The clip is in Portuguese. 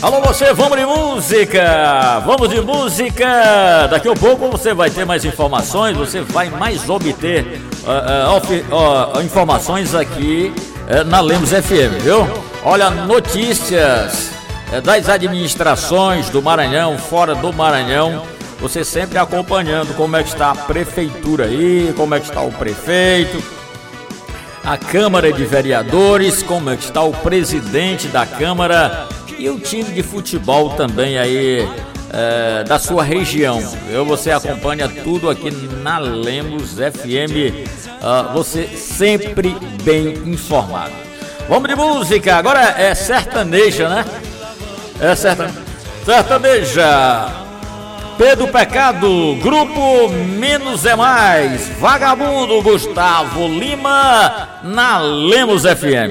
Alô você, vamos de música! Vamos de música! Daqui a pouco você vai ter mais informações, você vai mais obter informações aqui na Lemos FM, viu? Olha, notícias das administrações do Maranhão, fora do Maranhão, você sempre acompanhando como é que está a prefeitura aí, como é que está o prefeito, a Câmara de Vereadores, como é que está o presidente da Câmara e o time de futebol também aí da sua região. Você acompanha tudo aqui na Lemos FM, você sempre bem informado. Vamos de música, agora é sertaneja, né? É sertaneja. Pedro Pecado, Grupo Menos é Mais, Vagabundo, Gustavo Lima, na Lemos FM.